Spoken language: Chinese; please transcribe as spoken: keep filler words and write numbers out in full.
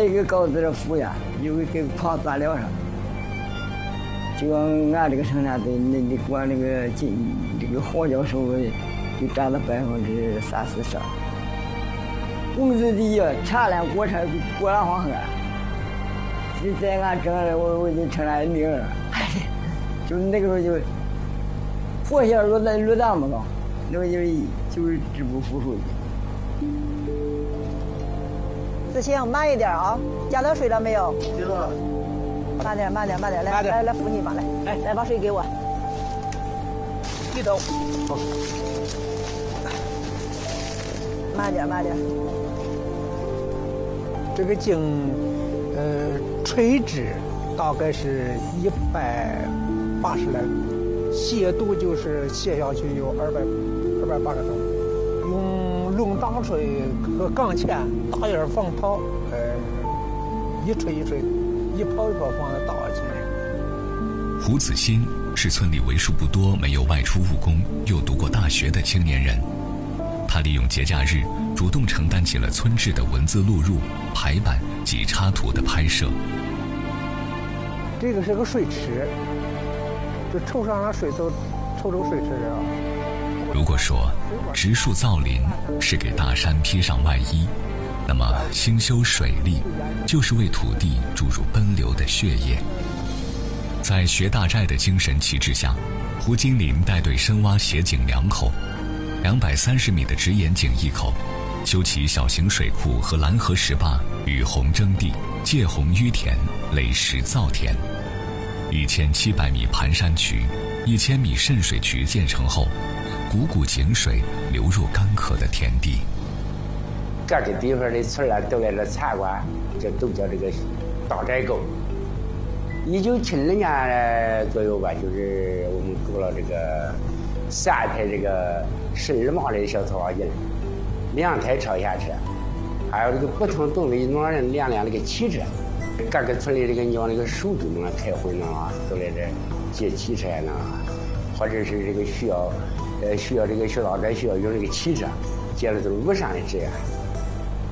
一个高子的府呀，有个给矿钻了上。就像俺这个生产队，那你管那个进这个黄教授就占了百分之三四十。工资低啊，产量国产国产黄河。就在俺整的，我我就成了名了。就那个时候就活下落在落那么高，那个就是就是支部副书记。 子清，慢一点啊！加了水了没有？ 知道了。 慢点，慢点，慢点，来慢点来来，扶你吧，来， 来来把水给我。 低头。好。 慢点，慢点。 这个井，呃，垂直大概是一百八十来米，斜度就是斜下去有二百二百八十多米，用龙荡锤和钢钎大眼放炮，呃，一锤一锤，一泡一泡放在大井里。 胡子欣是村里为数不多没有外出务工又读过大学的青年人，他利用节假日主动承担起了村志的文字录入、排版及插图的拍摄。 这个是个水池，就抽上了水都抽出水池啊。 如果说植树造林是给大山披上外衣，那么兴修水利就是为土地注入奔流的血液。在学大寨的精神旗帜下，胡金林带队深挖斜井两口，两百三十米的直沿井一口，修起小型水库和蓝河石坝与洪征地、界洪淤田、垒石造田。一千七百米盘山渠、一千米渗水渠建成后，股股井水流入干涸的田地。 这个地方的村儿都在这参观，这都叫这个大寨沟。一九七零年左右吧，就是我们搞了这个三台这个十二码的小槽井，两台超下车，还有这个不同动力能人两辆那个汽车，各个村里这个你往那个手就能开会呢啊，都在这借汽车呢，或者是这个需要，呃需要这个小大寨需要用这个汽车，借的都是无上的质量。